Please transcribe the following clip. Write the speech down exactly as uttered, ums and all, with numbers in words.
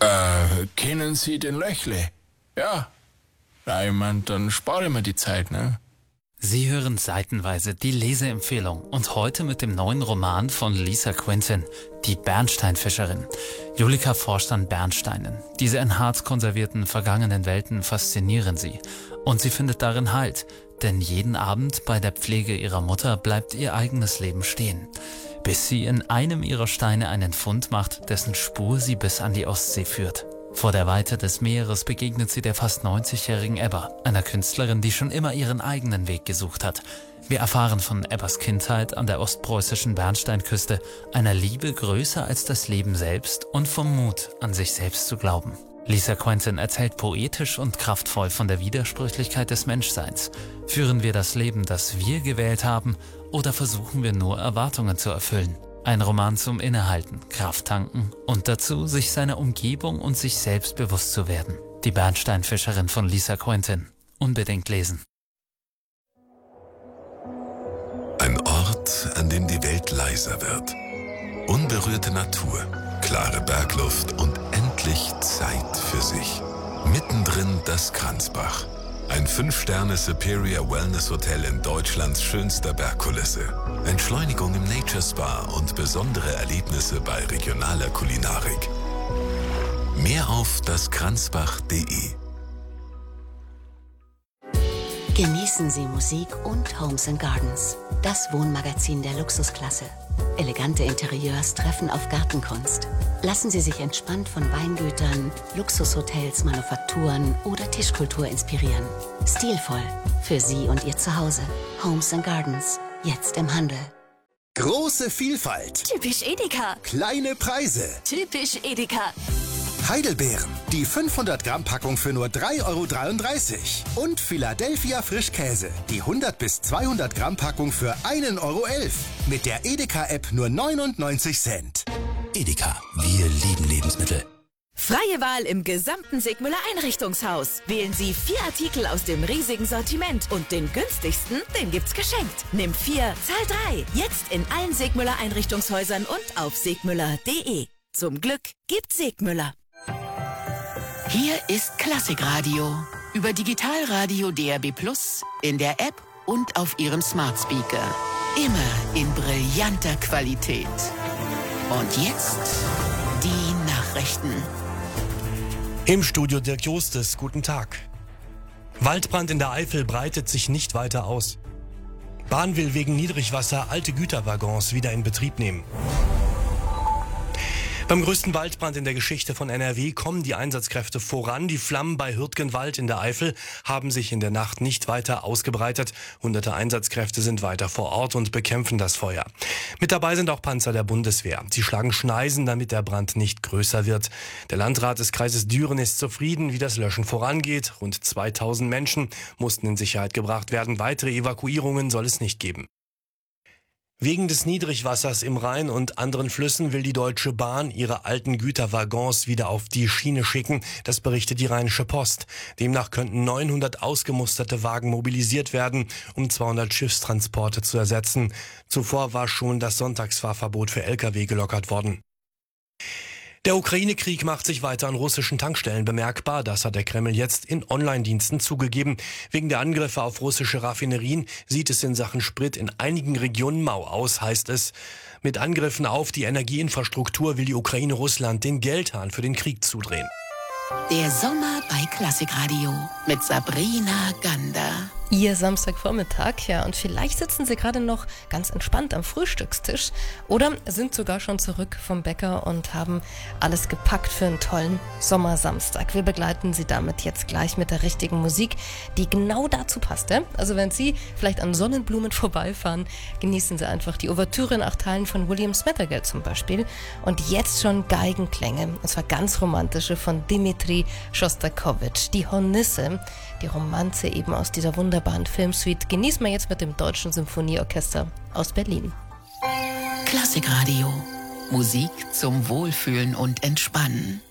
Äh, kennen Sie den Löchle? Ja. Ja, ich mein, dann spare ich mir die Zeit, ne? Sie hören seitenweise die Leseempfehlung und heute mit dem neuen Roman von Lisa Quinton, Die Bernsteinfischerin. Julika forscht an Bernsteinen. Diese in hart konservierten vergangenen Welten faszinieren sie. Und sie findet darin Halt, denn jeden Abend bei der Pflege ihrer Mutter bleibt ihr eigenes Leben stehen. Bis sie in einem ihrer Steine einen Fund macht, dessen Spur sie bis an die Ostsee führt. Vor der Weite des Meeres begegnet sie der fast neunzigjährigen Ebba, einer Künstlerin, die schon immer ihren eigenen Weg gesucht hat. Wir erfahren von Ebbas Kindheit an der ostpreußischen Bernsteinküste, einer Liebe größer als das Leben selbst und vom Mut, an sich selbst zu glauben. Lisa Quinton erzählt poetisch und kraftvoll von der Widersprüchlichkeit des Menschseins. Führen wir das Leben, das wir gewählt haben, oder versuchen wir nur Erwartungen zu erfüllen? Ein Roman zum Innehalten, Kraft tanken und dazu, sich seiner Umgebung und sich selbst bewusst zu werden. Die Bernsteinfischerin von Lisa Quinton. Unbedingt lesen. Ein Ort, an dem die Welt leiser wird. Unberührte Natur, klare Bergluft und endlich Zeit für sich. Mittendrin das Kranzbach. Ein fünf Sterne Superior Wellness Hotel in Deutschlands schönster Bergkulisse. Entschleunigung im Nature Spa und besondere Erlebnisse bei regionaler Kulinarik. Mehr auf daskranzbach punkt de. Genießen Sie Musik und Homes and Gardens, das Wohnmagazin der Luxusklasse. Elegante Interieurs treffen auf Gartenkunst. Lassen Sie sich entspannt von Weingütern, Luxushotels, Manufakturen oder Tischkultur inspirieren. Stilvoll für Sie und Ihr Zuhause. Homes and Gardens, jetzt im Handel. Große Vielfalt. Typisch Edeka. Kleine Preise. Typisch Edeka. Heidelbeeren, die fünfhundert Gramm Packung für nur drei Euro dreiunddreißig. Und Philadelphia Frischkäse, die hundert bis zweihundert Gramm Packung für ein Euro elf. Mit der Edeka-App nur neunundneunzig Cent. Edeka, wir lieben Lebensmittel. Freie Wahl im gesamten Sigmüller Einrichtungshaus. Wählen Sie vier Artikel aus dem riesigen Sortiment und den günstigsten, den gibt's geschenkt. Nimm vier, zahl drei. Jetzt in allen Sigmüller Einrichtungshäusern und auf sigmüller punkt de. Zum Glück gibt's Sigmüller. Hier ist Klassikradio. Über Digitalradio D A B Plus, in der App und auf Ihrem Smart Speaker. Immer in brillanter Qualität. Und jetzt die Nachrichten. Im Studio Dirk Jostes, guten Tag. Waldbrand in der Eifel breitet sich nicht weiter aus. Bahn will wegen Niedrigwasser alte Güterwaggons wieder in Betrieb nehmen. Beim größten Waldbrand in der Geschichte von N R W kommen die Einsatzkräfte voran. Die Flammen bei Hürtgenwald in der Eifel haben sich in der Nacht nicht weiter ausgebreitet. Hunderte Einsatzkräfte sind weiter vor Ort und bekämpfen das Feuer. Mit dabei sind auch Panzer der Bundeswehr. Sie schlagen Schneisen, damit der Brand nicht größer wird. Der Landrat des Kreises Düren ist zufrieden, wie das Löschen vorangeht. Rund zweitausend Menschen mussten in Sicherheit gebracht werden. Weitere Evakuierungen soll es nicht geben. Wegen des Niedrigwassers im Rhein und anderen Flüssen will die Deutsche Bahn ihre alten Güterwaggons wieder auf die Schiene schicken. Das berichtet die Rheinische Post. Demnach könnten neunhundert ausgemusterte Wagen mobilisiert werden, um zweihundert Schiffstransporte zu ersetzen. Zuvor war schon das Sonntagsfahrverbot für L K W gelockert worden. Der Ukraine-Krieg macht sich weiter an russischen Tankstellen bemerkbar. Das hat der Kreml jetzt in Online-Diensten zugegeben. Wegen der Angriffe auf russische Raffinerien sieht es in Sachen Sprit in einigen Regionen mau aus, heißt es. Mit Angriffen auf die Energieinfrastruktur will die Ukraine Russland den Geldhahn für den Krieg zudrehen. Der Sommer bei Klassikradio mit Sabrina Gander. Ihr Samstagvormittag, ja, und vielleicht sitzen Sie gerade noch ganz entspannt am Frühstückstisch oder sind sogar schon zurück vom Bäcker und haben alles gepackt für einen tollen Sommersamstag. Wir begleiten Sie damit jetzt gleich mit der richtigen Musik, die genau dazu passt. Ja? Also wenn Sie vielleicht an Sonnenblumen vorbeifahren, genießen Sie einfach die Ouvertüre in acht Teilen von William Smetagel zum Beispiel und jetzt schon Geigenklänge, und zwar ganz romantische von Dimitri Schostakowitsch, die Hornisse, die Romanze eben aus dieser wunderbaren Filmsuite genießen wir jetzt mit dem Deutschen Symphonieorchester aus Berlin. Klassikradio. Musik zum Wohlfühlen und Entspannen.